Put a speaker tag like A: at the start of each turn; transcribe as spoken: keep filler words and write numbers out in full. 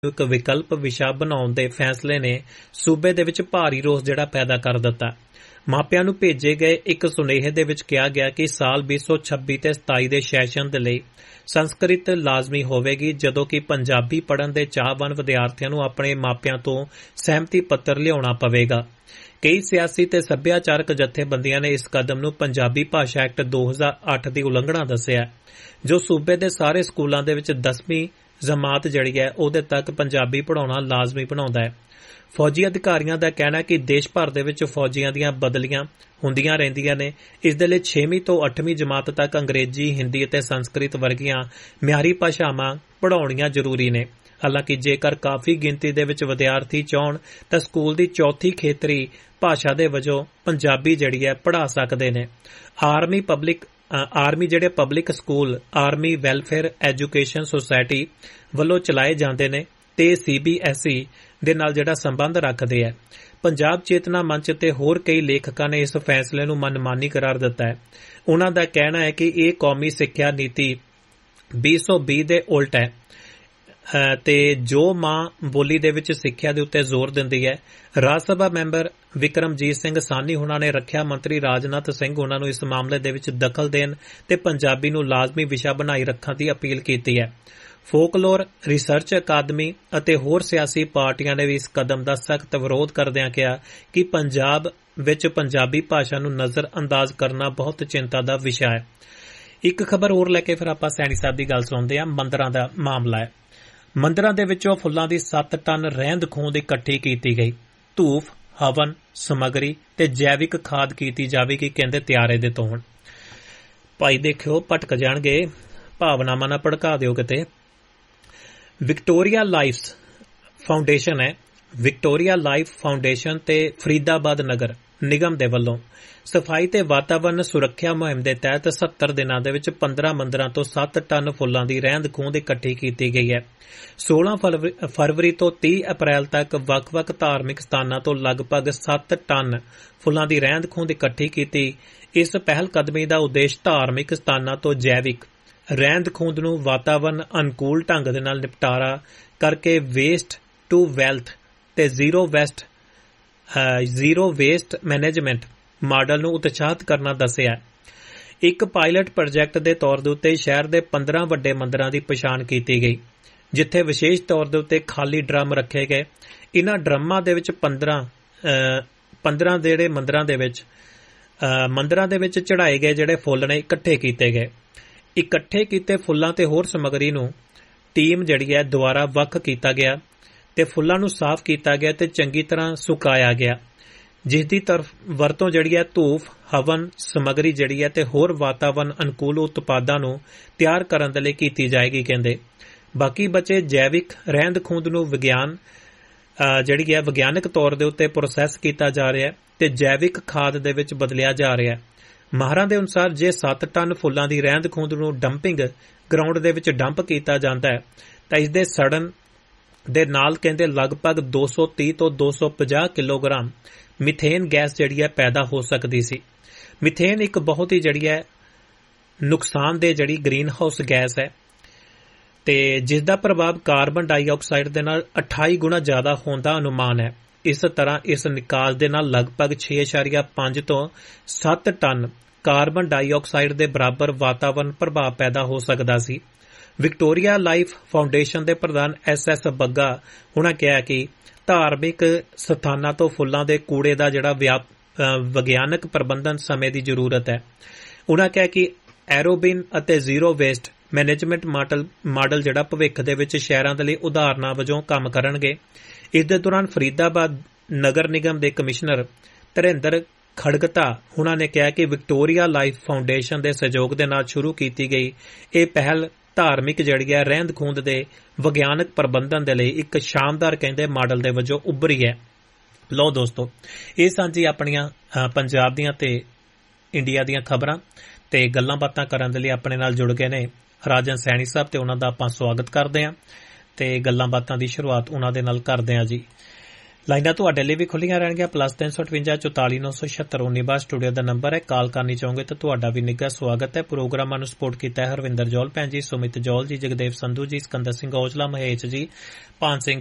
A: ਇੱਕ ਵਿਕਲਪ ਵਿਸ਼ਾ ਬਣਾਉਣ ਦੇ ਫੈਸਲੇ ਨੇ ਸੂਬੇ ਦੇ ਵਿੱਚ ਭਾਰੀ ਰੋਸ ਜਿਹੜਾ ਪੈਦਾ ਕਰ ਦਿੱਤਾ। ਮਾਪਿਆਂ ਨੂੰ ਭੇਜੇ ਗਏ ਇੱਕ ਸੁਨੇਹੇ ਦੇ ਵਿੱਚ ਕਿਹਾ ਗਿਆ ਕਿ ਸਾਲ ਵੀਹ ਸੌ ਛੱਬੀ ਤੇ ਸਤਾਈ ਦੇ ਸੈਸ਼ਨ ਦੇ ਲਈ ਸੰਸਕ੍ਰਿਤ ਲਾਜ਼ਮੀ ਹੋਵੇਗੀ, ਜਦੋਂ ਕਿ ਪੰਜਾਬੀ ਪੜ੍ਹਨ ਦੇ ਚਾਹਵਾਨ ਵਿਦਿਆਰਥੀਆਂ ਨੂੰ ਆਪਣੇ ਮਾਪਿਆਂ ਤੋਂ ਸਹਿਮਤੀ ਪੱਤਰ ਲਿਆਉਣਾ ਪਵੇਗਾ। ਕਈ ਸਿਆਸੀ ਤੇ ਸੱਭਿਆਚਾਰਕ ਜਥੇਬੰਦੀਆਂ ਨੇ ਇਸ ਕਦਮ ਨੂੰ ਪੰਜਾਬੀ ਭਾਸ਼ਾ ਐਕਟ ਦੋ ਹਜ਼ਾਰ ਅੱਠ ਦੀ ਉਲੰਘਣਾ ਦੱਸਿਆ, ਜੋ ਸੂਬੇ ਦੇ ਸਾਰੇ ਸਕੂਲਾਂ ਦੇ ਵਿੱਚ ਦਸਵੀਂ ਜਮਾਤ ਜਿਹੜੀ ਹੈ ਉਹਦੇ ਤੱਕ ਪੰਜਾਬੀ ਪੜ੍ਹਾਉਣਾ ਲਾਜ਼ਮੀ ਬਣਾਉਂਦਾ ਹੈ। ਫੌਜੀ ਅਧਿਕਾਰੀਆਂ ਦਾ ਕਹਿਣਾ ਹੈ ਕਿ ਦੇਸ਼ ਭਰ ਦੇ ਵਿੱਚ ਫੌਜੀਆਂ ਦੀਆਂ ਬਦਲੀਆਂ ਹੁੰਦੀਆਂ ਰਹਿੰਦੀਆਂ ਨੇ। ਇਸ ਦੇ ਲਈ ਛੇਵੀਂ ਤੋਂ ਅੱਠਵੀਂ ਜਮਾਤ ਤੱਕ ਅੰਗਰੇਜ਼ੀ, ਹਿੰਦੀ ਅਤੇ ਸੰਸਕ੍ਰਿਤ ਵਰਗੀਆਂ ਮਿਆਰੀ ਭਾਸ਼ਾਵਾਂ ਪੜ੍ਹਾਉਣੀਆਂ ਜ਼ਰੂਰੀ ਨੇ। ਹਾਲਾਂਕਿ ਜੇਕਰ ਕਾਫੀ ਗਿਣਤੀ ਦੇ ਵਿੱਚ ਵਿਦਿਆਰਥੀ ਚਾਹੁਣ ਤਾਂ ਸਕੂਲ ਦੀ ਚੌਥੀ ਖੇਤਰੀ ਭਾਸ਼ਾ ਦੇ ਵਜੋਂ ਪੰਜਾਬੀ ਜਿਹੜੀ ਹੈ ਪੜ੍ਹਾ ਸਕਦੇ ਨੇ। ਆਰਮੀ ਪਬਲਿਕ ਆਰਮੀ ਜਿਹੜੇ public school army welfare education society ਵੱਲੋਂ ਚਲਾਏ ਜਾਂਦੇ ਨੇ ਤੇ ਸੀ ਬੀ ਐਸ ਈ ਦੇ ਨਾਲ ਜਿਹੜਾ ਸੰਬੰਧ ਰੱਖਦੇ ਹੈ। ਪੰਜਾਬ ਚੇਤਨਾ ਮੰਚ ਤੇ ਹੋਰ ਕਈ ਲੇਖਕਾਂ ਨੇ ਇਸ ਫੈਸਲੇ ਨੂੰ ਮਨਮਾਨੀ ਕਰਾਰ ਦਿੱਤਾ ਹੈ। ਉਹਨਾਂ ਦਾ ਕਹਿਣਾ ਹੈ ਕਿ ਇਹ ਕੌਮੀ ਸਿੱਖਿਆ ਨੀਤੀ ਵੀਹ ਸੌ ਵੀਹ ਦੇ ਉਲਟ ਹੈ ਤੇ ਜੋ ਮਾਂ ਬੋਲੀ ਦੇ ਵਿੱਚ ਸਿੱਖਿਆ ਦੇ ਉੱਤੇ ਜ਼ੋਰ ਦਿੰਦੀ ਹੈ। ਰਾਜ ਸਭਾ ਮੈਂਬਰ ਵਿਕਰਮਜੀਤ ਸਿੰਘ ਸਾਨੀ ਉਹਨਾਂ ਨੇ ਰੱਖਿਆ ਮੰਤਰੀ ਰਾਜਨਾਥ ਸਿੰਘ ਉਹਨਾਂ ਨੂੰ ਇਸ ਮਾਮਲੇ ਦੇ ਵਿੱਚ ਦਖਲ ਦੇਣ ਤੇ ਪੰਜਾਬੀ ਨੂੰ ਲਾਜ਼ਮੀ ਵਿਸ਼ਾ ਬਣਾਈ ਰੱਖਣ ਦੀ ਅਪੀਲ ਕੀਤੀ ਹੈ। ਫੋਕਲੋਰ ਰਿਸਰਚ ਅਕਾਦਮੀ ਅਤੇ ਹੋਰ ਸਿਆਸੀ ਪਾਰਟੀਆਂ ਨੇ ਵੀ ਇਸ ਕਦਮ ਦਾ ਸਖਤ ਵਿਰੋਧ ਕਰਦਿਆਂ ਕਿਹਾ ਕਿ ਪੰਜਾਬ ਵਿੱਚ ਪੰਜਾਬੀ ਭਾਸ਼ਾ ਨੂੰ ਨਜ਼ਰ ਅੰਦਾਜ਼ ਕਰਨਾ ਬਹੁਤ ਚਿੰਤਾ ਦਾ ਵਿਸ਼ਾ ਹੈ। ਇੱਕ ਖਬਰ ਹੋਰ ਲੈ ਕੇ ਫਿਰ ਆਪਾਂ ਸੈਣੀ ਸਾਹਿਬ ਦੀ ਗੱਲ ਸੁਣਦੇ ਹਾਂ। ਮੰਦਰਾਂ ਦਾ ਮਾਮਲਾ ਹੈ। ਮੰਦਰਾਂ ਦੇ ਵਿੱਚੋਂ ਫੁੱਲਾਂ ਦੀ ਸੱਤ ਟਨ ਰਹਿੰਦ ਖੂੰਹਦ ਇਕੱਠੀ ਕੀਤੀ ਗਈ। ਧੂਫ, ਹਵਨ ਸਮੱਗਰੀ ਤੇ ਜੈਵਿਕ ਖਾਦ ਕੀਤੀ ਜਾਵੇਗੀ, ਕਹਿੰਦੇ ਤਿਆਰੇ ਦੇ ਤੋਣ। ਭਾਈ ਦੇਖਿਓ ਭਟਕ ਜਾਣਗੇ, ਭਾਵਨਾਵਾਂ ਨਾਲ ਭੜਕਾ ਦਿਓ ਕਿਤੇ। ਵਿਕਟੋਰੀਆ ਲਾਈਫ ਫਾਊਂਡੇਸ਼ਨ ਹੈ ਵਿਕਟੋਰੀਆ ਲਾਈਫ ਫਾਊਂਡੇਸ਼ਨ ਤੇ ਫਰੀਦਾਬਾਦ ਨਗਰ ਨਿਗਮ ਦੇ ਵੱਲੋਂ ਸਫਾਈ ਤੇ ਵਾਤਾਵਰਣ ਸੁਰੱਖਿਆ ਮੁਹਿੰਮ ਦੇ ਤਹਿਤ ਸੱਤਰ ਦਿਨਾਂ ਦੇ ਵਿੱਚ ਪੰਦਰਾਂ ਮੰਦਰਾਂ ਤੋਂ ਸੱਤ ਟਨ ਫੁੱਲਾਂ ਦੀ ਰਹਿੰਦ ਖੂੰਹਦ ਇਕੱਠੀ ਕੀਤੀ ਗਈ ਹੈ। ਸੋਲਾਂ ਫਰਵਰੀ ਤੋਂ ਤੀਹ ਅਪ੍ਰੈਲ ਤੱਕ ਵੱਖ-ਵੱਖ ਧਾਰਮਿਕ ਸਥਾਨਾਂ ਤੋਂ ਲਗਭਗ ਸੱਤ ਟਨ ਫੁੱਲਾਂ ਦੀ ਰਹਿੰਦ ਖੂੰਹਦ ਇਕੱਠੀ ਕੀਤੀ। ਇਸ ਪਹਿਲ ਕਦਮੀ ਦਾ ਉਦੇਸ਼ ਧਾਰਮਿਕ ਸਥਾਨਾਂ ਤੋਂ ਜੈਵਿਕ ਰਹਿੰਦ ਖੂੰਹਦ ਨੂੰ ਵਾਤਾਵਰਣ ਅਨੁਕੂਲ ਢੰਗ ਦੇ ਨਾਲ ਨਿਪਟਾਰਾ ਕਰਕੇ ਵੇਸਟ ਟੂ ਵੈਲਥ ਤੇ zero West zero waste management model ਨੂੰ ਉਤਸ਼ਾਹਿਤ ਕਰਨਾ ਦੱਸਿਆ। ਇੱਕ ਪਾਇਲਟ ਪ੍ਰੋਜੈਕਟ ਦੇ ਤੌਰ ਦੇ ਉੱਤੇ ਸ਼ਹਿਰ ਦੇ ਪੰਦਰਾਂ ਵੱਡੇ ਮੰਦਰਾਂ ਦੀ ਪਛਾਣ ਕੀਤੀ ਗਈ, ਜਿੱਥੇ ਵਿਸ਼ੇਸ਼ ਤੌਰ ਦੇ ਉੱਤੇ ਖਾਲੀ ਡਰਮ ਰੱਖੇ ਗਏ। ਇਨ੍ਹਾਂ ਡਰਮਾਂ ਦੇ ਵਿੱਚ ਪੰਦਰਾਂ ਪੰਦਰਾਂ ਜਿਹੜੇ ਮੰਦਰਾਂ ਦੇ ਵਿੱਚ ਮੰਦਰਾਂ ਦੇ ਵਿੱਚ ਚੜਾਏ ਗਏ ਜਿਹੜੇ ਫੁੱਲ ਨੇ ਇਕੱਠੇ ਕੀਤੇ ਗਏ। ਇਕੱਠੇ ਕੀਤੇ ਫੁੱਲਾਂ ਤੇ ਹੋਰ ਸਮੱਗਰੀ ਨੂੰ ਟੀਮ ਜਿਹੜੀ ਹੈ ਦੁਆਰਾ ਵੱਖ ਕੀਤਾ ਗਿਆ ਤੇ ਫੁੱਲਾਂ ਨੂੰ ਸਾਫ਼ ਕੀਤਾ ਗਿਆ ਤੇ ਚੰਗੀ ਤਰ੍ਹਾਂ ਸੁਕਾਇਆ ਗਿਆ, ਜਿਸ ਦੀ ਤਰਫ ਵਰਤੋਂ ਜਿਹੜੀ ਹੈ ਧੂਫ, ਹਵਨ ਸਮੱਗਰੀ ਜਿਹੜੀ ਹੈ ਤੇ ਹੋਰ ਵਾਤਾਵਰਣ ਅਨੁਕੂਲ ਉਤਪਾਦਾਂ ਨੂੰ ਤਿਆਰ ਕਰਨ ਦੇ ਲਈ ਕੀਤੀ ਜਾਏਗੀ। ਕਹਿੰਦੇ ਬਾਕੀ ਬਚੇ ਜੈਵਿਕ ਰਹਿੰਦ ਖੂੰਹਦ ਨੂੰ ਵਿਗਿਆਨ ਜਿਹੜੀ ਹੈ ਵਿਗਿਆਨਕ ਤੌਰ ਦੇ ਉੱਤੇ ਪ੍ਰੋਸੈਸ ਕੀਤਾ ਜਾ ਰਿਹਾ ਹੈ ਤੇ ਜੈਵਿਕ ਖਾਦ ਦੇ ਵਿੱਚ ਬਦਲਿਆ ਜਾ ਰਿਹਾ ਹੈ। ਮਾਹਰਾਂ ਦੇ ਅਨੁਸਾਰ ਜੇ ਸੱਤ ਟਨ ਫੁੱਲਾਂ ਦੀ ਰਹਿੰਦ ਖੂੰਹਦ ਨੂੰ ਡੰਪਿੰਗ ਗਰਾਊਂਡ ਦੇ ਵਿੱਚ ਡੰਪ ਕੀਤਾ ਜਾਂਦਾ ਹੈ ਤਾਂ ਇਸ ਦੇ ਸੜਨ ਦੇ ਨਾਲ ਕਹਿੰਦੇ ਲਗਭਗ ਦੋ ਸੌ ਤੀਹ ਤੋਂ ਦੋ ਸੌ ਪੰਜਾਹ ਕਿਲੋਗ੍ਰਾਮ ਮਿਥੇਨ ਗੈਸ ਜਿਹੜੀ ਹੈ ਪੈਦਾ ਹੋ ਸਕਦੀ ਸੀ। ਮਿਥੇਨ ਇੱਕ ਬਹੁਤ ਹੀ ਜਿਹੜੀ ਹੈ ਨੁਕਸਾਨਦੇਹ ਜਿਹੜੀ ਗ੍ਰੀਨ ਹਾਊਸ ਗੈਸ ਹੈ ਤੇ ਜਿਸ ਦਾ ਪ੍ਰਭਾਵ ਕਾਰਬਨ ਡਾਈਆਕਸਾਈਡ ਦੇ ਨਾਲ ਅਠਾਈ ਗੁਣਾ ਜ਼ਿਆਦਾ ਹੋਣ ਦਾ ਅਨੁਮਾਨ ਹੈ। ਇਸ ਤਰ੍ਹਾਂ ਇਸ ਨਿਕਾਸ ਦੇ ਨਾਲ ਲਗਭਗ ਛੇ ਦਸ਼ਮਲਵ ਪੰਜ ਤੋਂ ਸੱਤ ਟਨ ਕਾਰਬਨ ਡਾਈਆਕਸਾਈਡ ਦੇ ਬਰਾਬਰ ਵਾਤਾਵਰਣ ਪ੍ਰਭਾਵ ਪੈਦਾ ਹੋ ਸਕਦਾ ਸੀ। ਵਿਕਟੋਰੀਆ ਲਾਈਫ ਫਾਊਂਡੇਸ਼ਨ ਦੇ ਪ੍ਰਧਾਨ ਐਸ ਐਸ ਬੱਗਾ ਉਹਨਾਂ ਕਿਹਾ ਕਿ ਧਾਰਮਿਕ ਸਥਾਨਾਂ ਤੋਂ ਫੁੱਲਾਂ ਦੇ ਕੂੜੇ ਦਾ ਜਿਹੜਾ ਵਿਗਿਆਨਕ ਪ੍ਰਬੰਧਨ ਸਮੇਂ ਦੀ ਜ਼ਰੂਰਤ ਹੈ। ਉਹਨਾਂ ਕਿਹਾ ਕਿ ਐਰੋਬਿਨ ਅਤੇ zero waste management model model ਜਿਹੜਾ ਭਵਿੱਖ ਦੇ ਵਿੱਚ ਸ਼ਹਿਰਾਂ ਦੇ ਲਈ ਉਦਾਹਰਨਾਂ ਵਜੋਂ ਕੰਮ ਕਰਨਗੇ। ਇਸ ਦੇ ਦੌਰਾਨ ਫਰੀਦਾਬਾਦ ਨਗਰ ਨਿਗਮ ਦੇ ਕਮਿਸ਼ਨਰ ਧਰਿੰਦਰ ਖੜਗਤਾ ਉਹਨਾਂ ਨੇ ਕਿਹਾ ਕਿ ਵਿਕਟੋਰੀਆ ਲਾਈਫ ਫਾਊਂਡੇਸ਼ਨ ਦੇ ਸਹਿਯੋਗ ਦੇ ਨਾਲ ਸ਼ੁਰੂ ਕੀਤੀ ਗਈ ਇਹ ਪਹਿਲ ਧਾਰਮਿਕ ਜਿਹੜੀ ਹੈ ਰਹਿੰਦ ਖੂੰਹਦ ਦੇ ਵਿਗਿਆਨਕ ਪ੍ਰਬੰਧਨ ਦੇ ਲਈ ਇੱਕ ਸ਼ਾਨਦਾਰ ਕਹਿੰਦੇ ਮਾਡਲ ਦੇ ਵਜੋਂ ਉੱਭਰੀ ਹੈ। ਲਓ ਦੋਸਤੋ, ਇਹ ਸਾਂਝੀ ਆਪਣੀਆਂ ਪੰਜਾਬ ਦੀਆਂ ਤੇ ਇੰਡੀਆ ਦੀਆਂ ਖਬਰਾਂ ਤੇ ਗੱਲਾਂ ਬਾਤਾਂ ਕਰਨ ਦੇ ਲਈ ਆਪਣੇ ਨਾਲ ਜੁੜ ਗਏ ਨੇ ਰਾਜਨ ਸੈਣੀ ਸਾਹਿਬ ਤੇ ਉਹਨਾਂ ਦਾ ਆਪਾਂ ਸਵਾਗਤ ਕਰਦੇ ਹਾਂ ਤੇ ਗੱਲਾਂ ਬਾਤਾਂ ਦੀ ਸ਼ੁਰੂਆਤ ਉਹਨਾਂ ਦੇ ਨਾਲ ਕਰਦੇ ਹਾਂ ਜੀ। ਲਾਈਨਾਂ ਤੁਹਾਡੇ ਲਈ ਵੀ ਖੁੱਲੀਆਂ ਰਹਿਣਗੀਆਂ ਪਲੱਸ ਤਿੰਨ ਸੌ ਅਠਵੰਜਾ ਚੁਤਾਲੀ ਨੌ ਸੌ ਛਿਅੱਤਰ ਉੱਨੀ ਬਾਰ ਸਟੂਡੀਓ ਦਾ ਨੰਬਰ ਹੈ। ਕਾਲ ਕਰਨੀ ਚਾਹੋਗੇ ਤਾਂ ਤੁਹਾਡਾ ਵੀ ਨਿੱਘਾ ਸਵਾਗਤ ਹੈ। ਪ੍ਰੋਗਰਾਮਾਂ ਨੂੰ ਸਪੋਰਟ ਕੀਤਾ ਹੈ ਹਰਵਿੰਦਰ ਜੌਲ ਭੈਣ ਜੀ, ਸੁਮਿਤ ਜੌਲ ਜੀ, ਜਗਦੇਵ ਸੰਧੂ ਜੀ, ਸਿਕੰਦਰ ਸਿੰਘ ਔਜਲਾ, ਮਹੇਸ਼ ਜੀ, ਭਾਨ ਸਿੰਘ